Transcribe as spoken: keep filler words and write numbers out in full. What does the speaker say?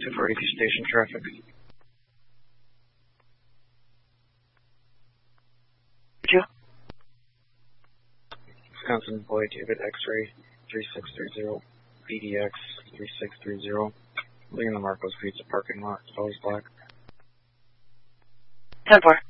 two forty station traffic. You? Wisconsin employee David X-ray three six three zero, B D X three six three zero. Leaving the Marcos Pizza parking lot. It's always black. ten four.